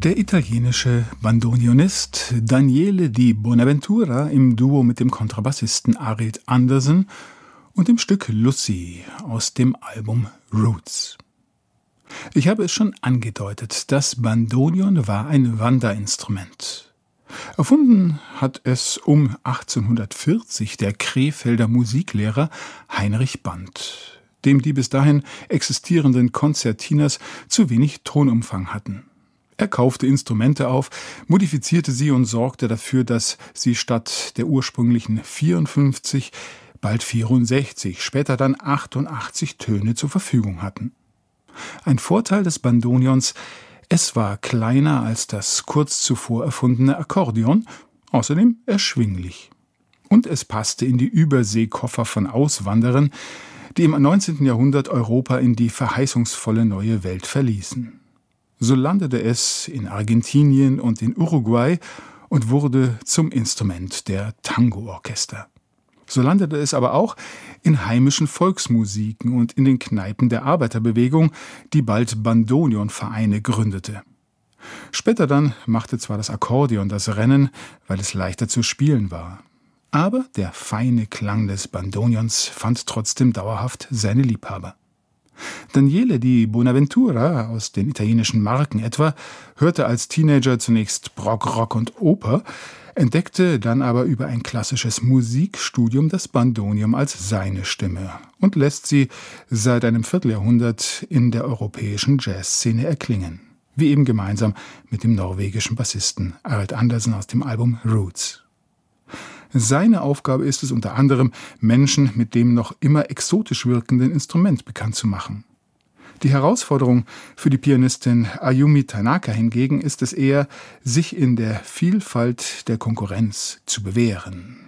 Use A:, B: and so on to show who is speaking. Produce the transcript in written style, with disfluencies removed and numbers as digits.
A: Der italienische Bandonionist Daniele Di Bonaventura im Duo mit dem Kontrabassisten Arild Andersen und dem Stück Lucy aus dem Album Roots. Ich habe es schon angedeutet, das Bandonion war ein Wanderinstrument. Erfunden hat es um 1840 der Krefelder Musiklehrer Heinrich Band, dem die bis dahin existierenden Konzertinas zu wenig Tonumfang hatten. Er kaufte Instrumente auf, modifizierte sie und sorgte dafür, dass sie statt der ursprünglichen 54 bald 64, später dann 88 Töne zur Verfügung hatten. Ein Vorteil des Bandonions: es war kleiner als das kurz zuvor erfundene Akkordeon, außerdem erschwinglich. Und es passte in die Überseekoffer von Auswanderern, die im 19. Jahrhundert Europa in die verheißungsvolle neue Welt verließen. So landete es in Argentinien und in Uruguay und wurde zum Instrument der Tango-Orchester. So landete es aber auch in heimischen Volksmusiken und in den Kneipen der Arbeiterbewegung, die bald Bandonionvereine gründete. Später dann machte zwar das Akkordeon das Rennen, weil es leichter zu spielen war. Aber der feine Klang des Bandonions fand trotzdem dauerhaft seine Liebhaber. Daniele Di Bonaventura aus den italienischen Marken etwa hörte als Teenager zunächst Prog, Rock und Oper, entdeckte dann aber über ein klassisches Musikstudium das Bandonion als seine Stimme und lässt sie seit einem Vierteljahrhundert in der europäischen Jazzszene erklingen, wie eben gemeinsam mit dem norwegischen Bassisten Arild Andersen aus dem Album Roots. Seine Aufgabe ist es unter anderem, Menschen mit dem noch immer exotisch wirkenden Instrument bekannt zu machen. Die Herausforderung für die Pianistin Ayumi Tanaka hingegen ist es eher, sich in der Vielfalt der Konkurrenz zu bewähren.